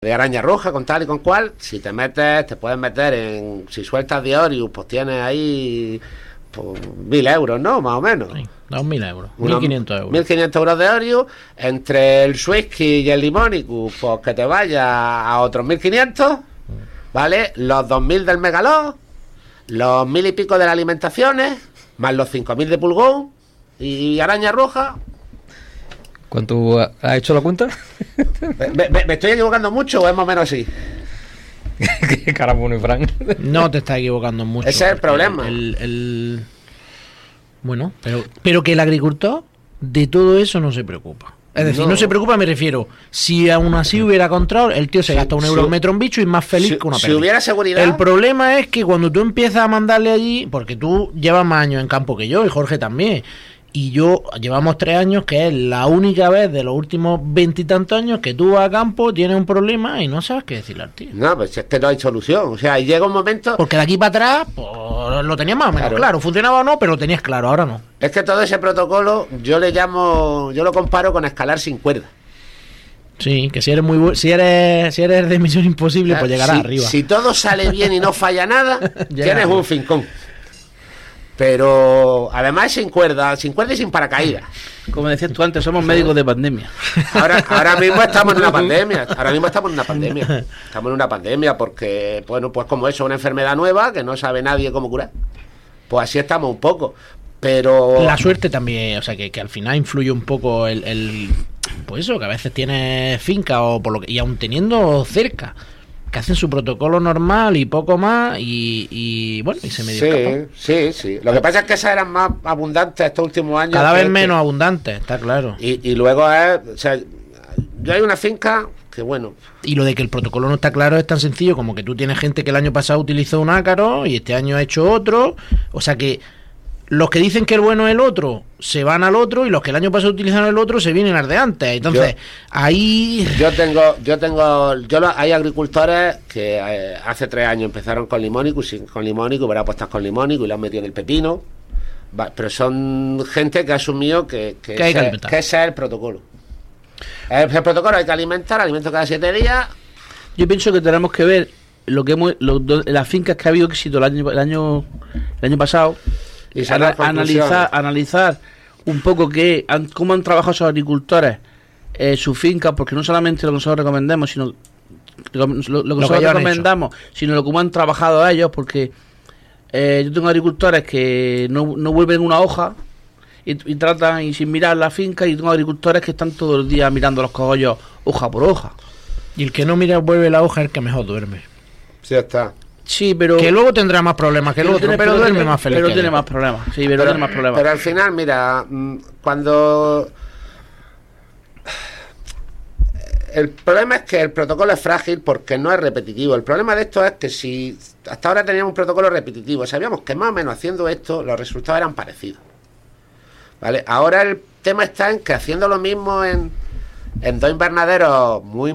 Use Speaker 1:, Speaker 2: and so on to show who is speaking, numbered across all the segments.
Speaker 1: de araña roja, con tal y con cual, si te metes, te puedes meter en, si sueltas de Orius, pues tienes ahí pues, 1.000 euros, ¿no? Más o menos.
Speaker 2: Sí, 2.000 euros, 1.500 euros.
Speaker 1: 1.500 euros de Orius, entre el Swisky y el Limonicus, pues que te vaya a otros 1.500, ¿vale? Los 2.000 del Megaló, los 1.000 y pico de las alimentaciones, más los 5.000 de Pulgón y araña roja.
Speaker 3: ¿Cuánto has hecho la cuenta?
Speaker 1: ¿Me estoy equivocando mucho o es más o menos así?
Speaker 3: Qué cara pone Fran.
Speaker 2: No te estás equivocando mucho.
Speaker 1: Ese es el problema.
Speaker 2: Bueno, pero que el agricultor de todo eso no se preocupa. Es decir, no se preocupa, me refiero, si aún así hubiera control, el tío se gasta un euro al metro en bicho y es más feliz que una perra.
Speaker 1: Si hubiera seguridad.
Speaker 2: El problema es que cuando tú empiezas a mandarle allí, porque tú llevas más años en campo que yo, y Jorge también, y yo llevamos 3 años, que es la única vez de los últimos 20 y tantos años que tú vas a campo, tienes un problema y no sabes qué decirle al tío.
Speaker 1: No, pues es que no hay solución. O sea, llega un momento.
Speaker 2: Porque de aquí para atrás, pues lo tenías más o menos claro. Funcionaba o no, pero lo tenías claro, ahora no.
Speaker 1: Es que todo ese protocolo, yo lo comparo con escalar sin cuerda.
Speaker 2: Sí, que si eres si eres de Misión Imposible, pues llegarás arriba.
Speaker 1: Si todo sale bien y no falla nada, tienes un fincón. Pero además sin cuerda y sin paracaídas.
Speaker 4: Como decías tú antes, somos médicos de pandemia.
Speaker 1: Ahora mismo estamos en una pandemia. Estamos en una pandemia porque, bueno, pues como eso, una enfermedad nueva que no sabe nadie cómo curar. Pues así estamos un poco. Pero
Speaker 2: la suerte también, o sea, que al final influye un poco pues eso, que a veces tienes finca o por lo que, y aún teniendo cerca, que hacen su protocolo normal y poco más y bueno, y se medio escapan.
Speaker 1: Sí. Lo que pasa es que esas eran más abundantes estos últimos años.
Speaker 2: Cada vez menos abundantes, está claro.
Speaker 1: Y luego o sea, yo hay una finca que bueno.
Speaker 2: Y lo de que el protocolo no está claro es tan sencillo como que tú tienes gente que el año pasado utilizó un ácaro y este año ha hecho otro, o sea que los que dicen que el bueno es el otro se van al otro y los que el año pasado utilizaron el otro se vienen al de antes. Entonces, ahí... Hay agricultores que hace 3 años empezaron con Limónicus, verá apuestas con Limónicus y lo han metido en el pepino. Pero son gente que ha asumido que ese es el protocolo. El protocolo hay que alimentar, alimento cada 7 días.
Speaker 4: Yo pienso que tenemos que ver las fincas que ha habido éxito el año pasado. Y analizar un poco cómo han trabajado esos agricultores sus fincas, porque no solamente lo que nosotros recomendamos, sino lo que nosotros recomendamos, sino lo que han trabajado ellos, porque yo tengo agricultores que no vuelven una hoja y tratan y sin mirar la finca, y tengo agricultores que están todo el día mirando los cogollos hoja por hoja.
Speaker 2: Y el que no mira vuelve la hoja es el que mejor duerme.
Speaker 1: Sí, está.
Speaker 4: Sí, pero
Speaker 2: que luego tendrá más problemas que el otro, pero duerme más feliz.
Speaker 4: Pero tiene más problemas. Sí, pero tiene más problemas.
Speaker 1: Pero al final, mira, cuando el problema es que el protocolo es frágil porque no es repetitivo. El problema de esto es que si hasta ahora teníamos un protocolo repetitivo, sabíamos que más o menos haciendo esto los resultados eran parecidos. ¿Vale? Ahora el tema está en que haciendo lo mismo en 2 invernaderos muy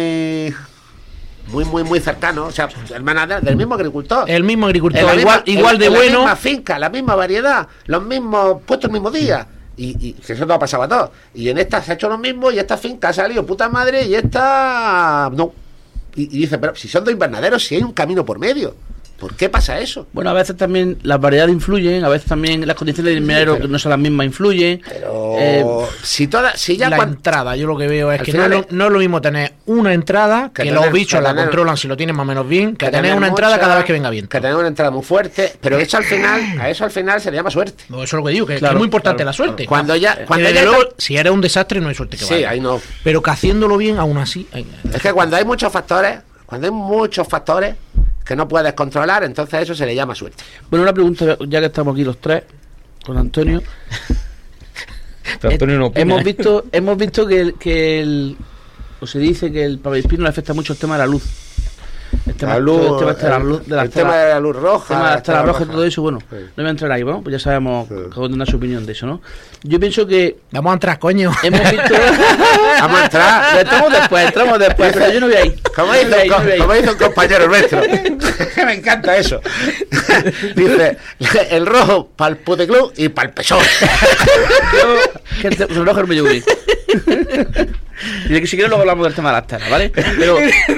Speaker 1: cercano, o sea, el del mismo agricultor.
Speaker 2: El mismo agricultor, igual de bueno.
Speaker 1: La misma finca, la misma variedad, los mismos puestos el mismo día. Y que eso no ha pasado a todos. Y en esta se ha hecho lo mismo y esta finca ha salido puta madre y esta no. Y dice, pero si son 2 invernaderos, si hay un camino por medio. ¿Por qué pasa eso?
Speaker 4: Bueno, a veces también las variedades influyen, a veces también las condiciones del invernadero que no son las mismas influyen.
Speaker 1: Pero si ya
Speaker 2: la entrada, yo lo que veo es que no es lo mismo tener una entrada que los bichos la controlan si lo tienen más o menos bien, que tener una entrada cada vez que venga bien.
Speaker 1: Que tener una entrada muy fuerte, pero eso al final se le llama suerte.
Speaker 2: No, eso es lo que digo, que es muy importante la suerte.
Speaker 1: Cuando
Speaker 2: si eres un desastre no hay suerte que vaya.
Speaker 1: Sí, ahí no.
Speaker 2: Pero que haciéndolo bien aún así.
Speaker 1: Es que cuando hay muchos factores que no puedes controlar, entonces eso se le llama suerte.
Speaker 4: Bueno, una pregunta, ya que estamos aquí los 3 con Antonio.
Speaker 3: Antonio no opina.
Speaker 4: Hemos visto o se dice que el papayaspino le afecta mucho el tema de la luz. El tema de
Speaker 1: la luz roja,
Speaker 4: el tema de la estela roja y todo eso, bueno, sí. No voy a entrar ahí, ¿no? Pues ya sabemos cada uno da su opinión de eso, ¿no? Yo pienso que...
Speaker 2: Vamos a entrar, coño.
Speaker 4: Hemos visto...
Speaker 1: Vamos a entrar.
Speaker 4: Entramos después, pero yo no voy ahí.
Speaker 1: Como dice un compañero nuestro. Me encanta eso. Dice, el rojo para el puticlub y para el pechón.
Speaker 4: El rojo no me llevo bien. Dile que si quieres luego hablamos del tema de las taras, ¿vale? Pero